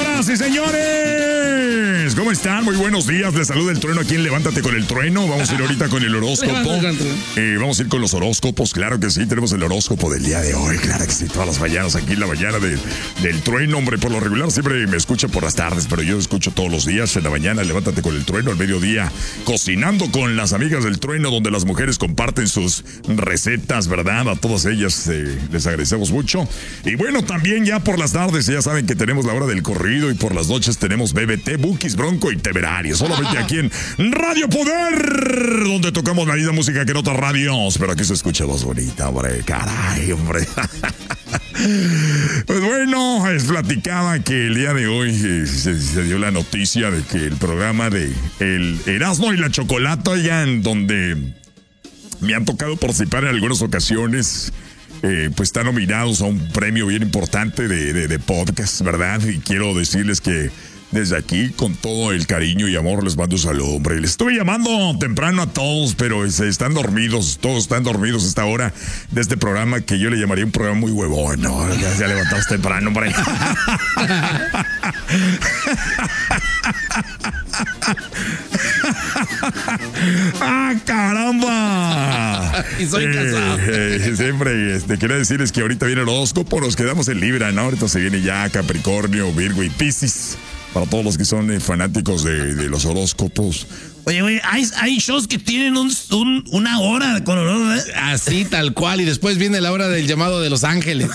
Señoras y señores, ¿cómo están? Muy buenos días. Les saluda el trueno aquí en Levántate con el Trueno. Vamos a ir ahorita con el horóscopo. Vamos a ir con los horóscopos, claro que sí. Tenemos el horóscopo del día de hoy, claro que sí. Todas las mañanas aquí en la mañana del Trueno. Hombre, por lo regular siempre me escucha por las tardes, pero yo escucho todos los días. En la mañana, Levántate con el Trueno. Al mediodía, cocinando con las amigas del Trueno, donde las mujeres comparten sus recetas, ¿verdad? A todas ellas les agradecemos mucho. Y bueno, también ya por las tardes, ya saben que tenemos la hora del corrido, y por las noches tenemos BBT, Bukis, Bronco y Temerario. Solamente aquí en Radio Poder, donde tocamos la misma música que en otras radios, pero aquí se escucha voz bonita, hombre. Caray, hombre. Pues bueno, les platicaba que el día de hoy se dio la noticia de que el programa de El Erasmo y la Chocolata, ya en donde me han tocado participar en algunas ocasiones, pues están nominados a un premio bien importante de podcast, ¿verdad? Y quiero decirles que desde aquí, con todo el cariño y amor, les mando un saludo, hombre. Les estuve llamando temprano a todos, pero están dormidos, todos están dormidos a esta hora de este programa, que yo le llamaría un programa muy huevón, ¿no? Ya levantados temprano, hombre. ¡Ah, caramba! Y soy casado. Siempre quiero decirles que ahorita viene el horóscopo, nos quedamos en Libra, ¿no? Ahorita se viene ya Capricornio, Virgo y Piscis. Para todos los que son fanáticos de los horóscopos. Oye, hay shows que tienen una hora con horóscopo, ¿eh? Así, tal cual. Y después viene la hora del llamado de Los Ángeles.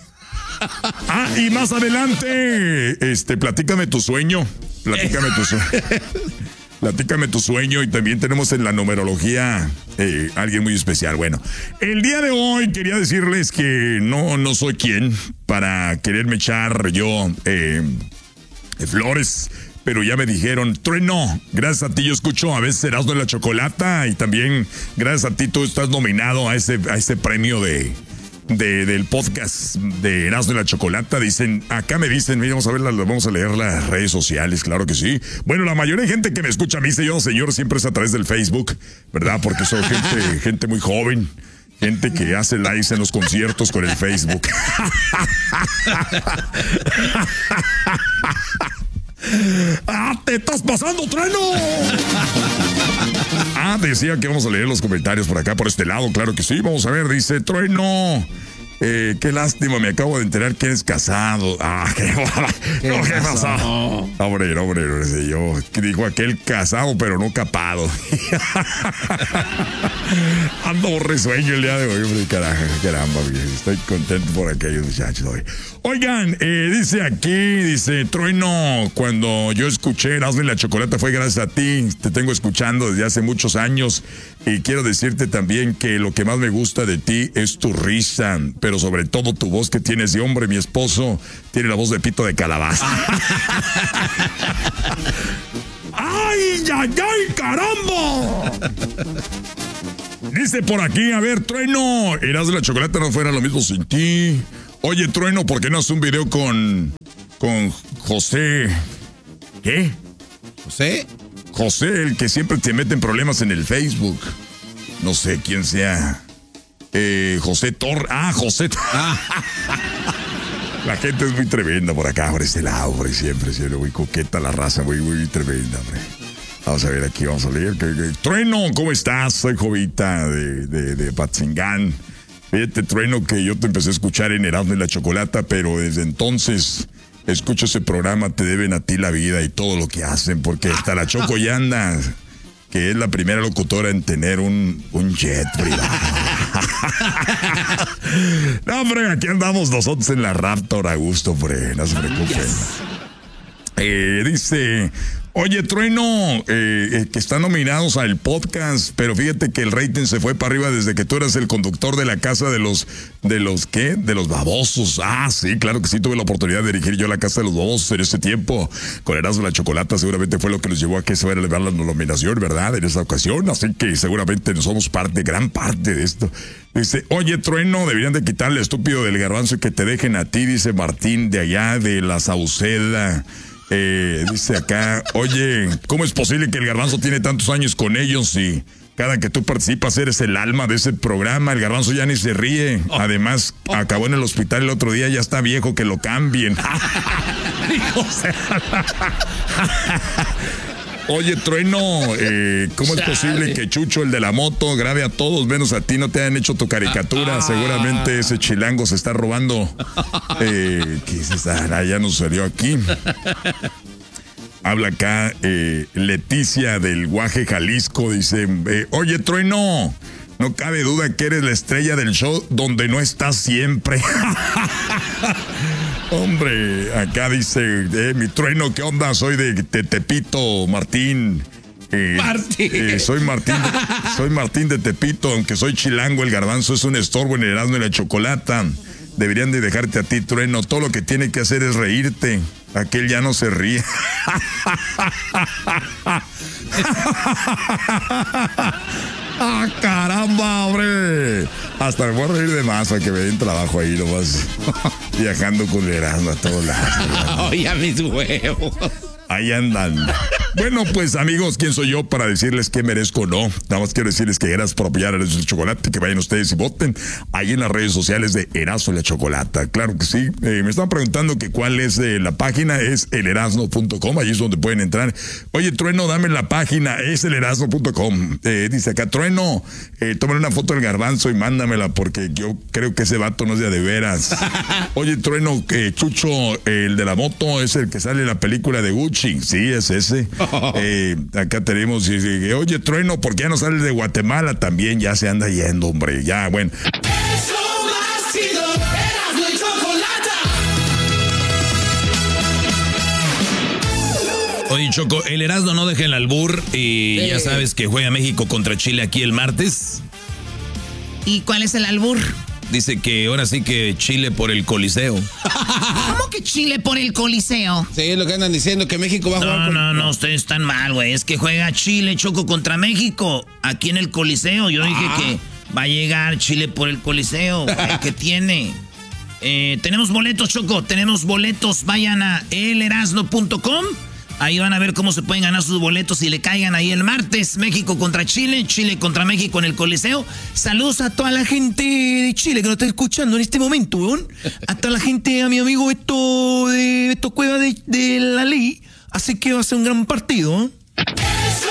Y más adelante, platícame tu sueño. Platícame tu sueño. Platícame tu sueño. Y también tenemos en la numerología alguien muy especial. Bueno, el día de hoy quería decirles que no soy quien para quererme echar yo flores, pero ya me dijeron, Trueno, gracias a ti yo escucho a veces Erasmo y la Chocolata, y también gracias a ti tú estás nominado a ese premio del podcast de Erasmo y la Chocolata. Dicen, acá me dicen, vamos a leer las redes sociales, claro que sí. Bueno, la mayoría de gente que me escucha a mí, señor, siempre es a través del Facebook, ¿verdad? Porque soy gente muy joven. Gente que hace likes en los conciertos con el Facebook. ¡Te estás pasando, Trueno! Decía que vamos a leer los comentarios por acá, por este lado, claro que sí. Vamos a ver, dice Trueno. Qué lástima, me acabo de enterar que eres casado. ¿Qué pasó? Hombre, yo dijo aquel casado, pero no capado. Ando risueño el día de hoy, hombre, caramba, estoy contento por aquellos muchachos hoy. Oigan, dice Trueno, cuando yo escuché Erasmo y la Chocolata fue gracias a ti, te tengo escuchando desde hace muchos años, y quiero decirte también que lo que más me gusta de ti es tu risa, pero sobre todo tu voz que tienes de hombre. Mi esposo tiene la voz de pito de calabaza. ¡Ay, caramba! Dice por aquí, a ver, Trueno, Erasmo y la Chocolata no fuera lo mismo sin ti. Oye, Trueno, ¿por qué no haces un video con José? ¿Qué? ¿José? José, el que siempre te mete en problemas en el Facebook. No sé quién sea. José Torres. José. La gente es muy tremenda por acá, por este lado, hombre, siempre muy coqueta la raza, muy tremenda, hombre. Vamos a ver aquí, vamos a leer. Trueno, ¿cómo estás? Soy Jovita de Patzingán. Fíjate, Trueno, que yo te empecé a escuchar en Erasmo y la Chocolata, pero desde entonces escucho ese programa, te deben a ti la vida y todo lo que hacen, porque hasta la Choco ya anda, que es la primera locutora en tener un jet privado. No, hombre, aquí andamos nosotros en la Raptor a gusto, hombre, no se preocupen. Dice, oye, Trueno, que están nominados al podcast, pero fíjate que el rating se fue para arriba desde que tú eras el conductor de la casa de los babosos. Sí, claro que sí, tuve la oportunidad de dirigir yo la casa de los babosos en ese tiempo. Con Erasmo y la Chocolata seguramente fue lo que nos llevó a que se fuera a elevar la nominación, ¿verdad? En esa ocasión, así que seguramente somos gran parte de esto. Dice, oye, Trueno, deberían de quitarle estúpido del Garbanzo y que te dejen a ti, dice Martín de allá de la Sauceda. Dice acá, oye, ¿cómo es posible que el Garbanzo tiene tantos años con ellos y Cada que tú participas eres el alma de ese programa. El Garbanzo ya ni se ríe. Además, acabó en el hospital el otro día, ya está viejo, que lo cambien. Oye, Trueno, ¿cómo es posible que Chucho, el de la moto, grabe a todos menos a ti? No te hayan hecho tu caricatura. Seguramente ese chilango se está robando. ¿Qué dices? Ya nos salió aquí. Habla acá Leticia del Guaje, Jalisco. Dice, oye, Trueno, no cabe duda que eres la estrella del show donde no estás siempre. Hombre, acá dice, mi Trueno, ¿qué onda? Soy de Tepito, Martín. Soy Martín de Tepito, aunque soy chilango, el Garbanzo es un estorbo en el Erasmo y la Chocolata. Deberían de dejarte a ti, Trueno. Todo lo que tiene que hacer es reírte. Aquel ya no se ríe. ¡Ah, caramba, hombre! Hasta me voy a reír de más para que me den trabajo ahí nomás. Viajando con el Erasmo a todos lados. Oye, a mis huevos. Ahí andan. Bueno, pues amigos, ¿quién soy yo para decirles qué merezco o no? Nada más quiero decirles que gracias por apoyar a Erasmo y la Chocolata, que vayan ustedes y voten ahí en las redes sociales de Erasmo y la Chocolata. Claro que sí. Me están preguntando que cuál es la página, es elerasno.com, ahí es donde pueden entrar. Oye, Trueno, dame la página, es elerasno.com. Dice acá, Trueno, tómale una foto del Garbanzo y mándamela porque yo creo que ese vato no es de veras. Oye, Trueno, Chucho, el de la moto, es el que sale en la película de Gucci. Sí, es ese. Acá tenemos, oye, Trueno, ¿por qué ya no sales de Guatemala? También ya se anda yendo, hombre. Ya, bueno. Eso ha sido Erasmo y Chocolata. Oye, Choco, el Erasmo no deja el albur y ya sabes que juega México contra Chile aquí el martes. ¿Y cuál es el albur? Dice que ahora sí que Chile por el Coliseo. ¿Cómo que Chile por el Coliseo? Sí, es lo que andan diciendo, que México va a jugar. No, ustedes están mal, güey. Es que juega Chile, Choco, contra México, aquí en el Coliseo. Yo dije que va a llegar Chile por el Coliseo. ¿Qué tiene? Tenemos boletos, Choco, tenemos boletos. Vayan a elerasno.com. Ahí van a ver cómo se pueden ganar sus boletos y le caigan ahí el martes. México contra Chile, Chile contra México en el Coliseo. Saludos a toda la gente de Chile que nos está escuchando en este momento, weón. A toda la gente, a mi amigo Beto Cueva de la Ley. Así que va a ser un gran partido, ¿eh?